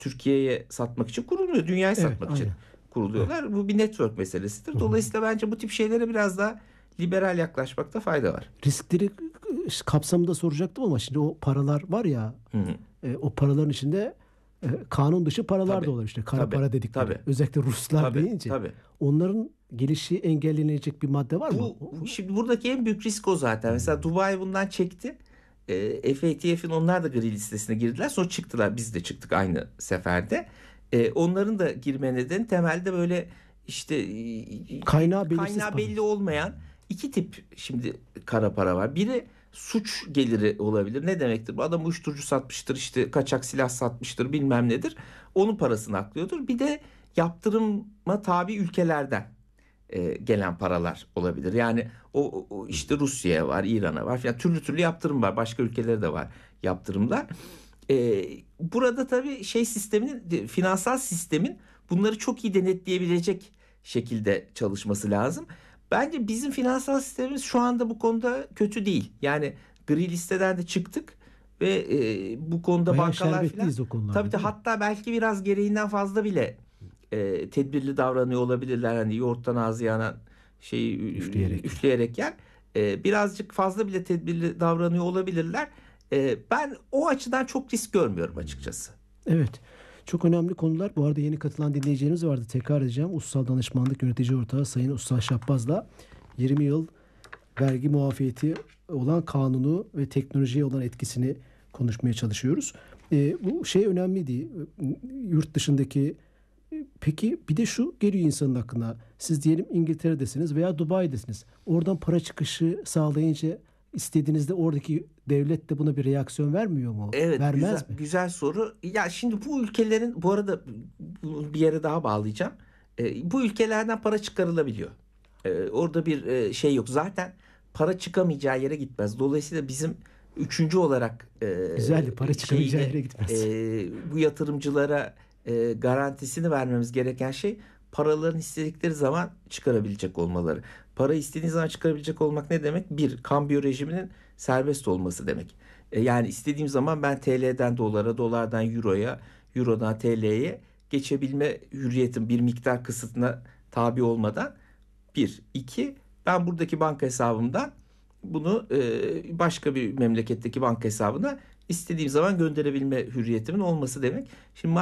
Türkiye'ye satmak için kurulmuyor. Dünyaya Evet, satmak için aynen. kuruluyorlar. Bu bir network meselesidir. Dolayısıyla bence bu tip şeylere biraz daha liberal yaklaşmakta fayda var. Riskleri kapsamında soracaktım ama şimdi o paralar var ya, Hı hı. o paraların içinde kanun dışı paralar da Tabii. olur işte. Kara Tabii. para dedikleri. Tabii. Özellikle Ruslar Tabii. deyince. Tabii. Onların gelişi engellenecek bir madde var mı? Şimdi buradaki en büyük risk o zaten. Mesela Dubai bundan çekti. FATF'in onlar da gri listesine girdiler. Sonra çıktılar. Biz de çıktık aynı seferde. Onların da girme nedeni temelde böyle işte Kaynağı belirsiz kaynağı para. belli olmayan iki tip şimdi kara para var. Biri suç geliri olabilir. Ne demektir? Bu adam uyuşturucu satmıştır, işte kaçak silah satmıştır, bilmem nedir. Onun parasını aklıyordur. Bir de yaptırıma tabi ülkelerden gelen paralar olabilir. Yani o işte Rusya'ya var, İran'a var. Yani türlü türlü yaptırım var. Başka ülkelere de var yaptırımlar. Burada tabii sisteminin, finansal sistemin bunları çok iyi denetleyebilecek şekilde çalışması lazım. Bence bizim finansal sistemimiz şu anda bu konuda kötü değil. Yani gri listeden de çıktık ve bu konuda Bayağı bankalar filan şerbetliyiz o konularda, tabii de değil mi? hatta belki biraz gereğinden fazla bile tedbirli davranıyor olabilirler. Hani yoğurttan ağzı yanan şeyi Üfleyerek. üfleyerek yer. Birazcık fazla bile tedbirli davranıyor olabilirler. Ben o açıdan çok risk görmüyorum açıkçası. Evet. Çok önemli konular. Bu arada yeni katılan dinleyicilerimiz vardı. Tekrar edeceğim. Ulusal Danışmanlık Yönetici Ortağı Sayın Usta Şahbaz'la 20 yıl vergi muafiyeti olan kanunu ve teknolojiye olan etkisini konuşmaya çalışıyoruz. Bu önemliydi. Yurt dışındaki peki bir de şu geliyor insanın aklına. Siz diyelim İngiltere'desiniz veya Dubai'desiniz. Oradan para çıkışı sağlayınca istediğinizde oradaki devlet de buna bir reaksiyon vermiyor mu? Evet, güzel Vermez mi? güzel soru. Ya şimdi bu ülkelerin, bu arada bir yere daha bağlayacağım. Bu ülkelerden para çıkarılabiliyor. Orada bir şey yok. Zaten para çıkamayacağı yere gitmez. Dolayısıyla bizim üçüncü olarak Güzel, para çıkamayacağı şeyine yere gitmez. bu yatırımcılara garantisini vermemiz gereken şey, paraların istedikleri zaman çıkarabilecek olmaları. Para istediğiniz zaman çıkarabilecek olmak ne demek? Bir, kambiyo rejiminin serbest olması demek. Yani istediğim zaman ben TL'den dolara, dolardan euroya, eurodan TL'ye geçebilme hürriyetim bir miktar kısıtına tabi olmadan. Bir. İki, ben buradaki banka hesabımdan bunu başka bir memleketteki banka hesabına istediğim zaman gönderebilme hürriyetimin olması demek. Şimdi